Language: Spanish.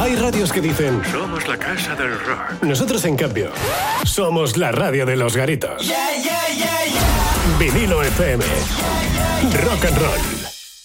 Hay radios que dicen: somos la casa del rock. Nosotros, en cambio, somos la radio de los garitos. Vinilo FM. Rock and roll.